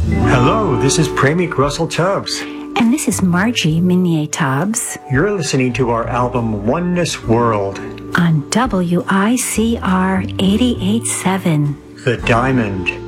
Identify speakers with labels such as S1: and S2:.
S1: Hello, this is Premik Russell Tubbs.
S2: And this is Margie Minier Tubbs.
S1: You're listening to our album Oneness World
S2: on WICR 88.7.
S1: The Diamond.